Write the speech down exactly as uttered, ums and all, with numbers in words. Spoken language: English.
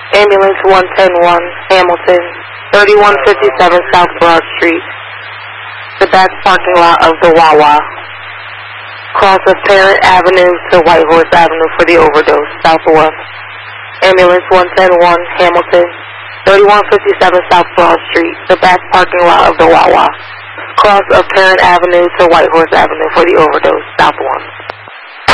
Ambulance one ten one, Hamilton, thirty-one fifty-seven South Broad Street, the back parking lot of the Wawa. Cross of Parent Avenue to Whitehorse Avenue for the overdose, southwest. Ambulance one ten one, Hamilton, thirty-one fifty-seven South Broad Street, the back parking lot of the Wawa. Cross of Parent Avenue to Whitehorse Avenue for the overdose, south one.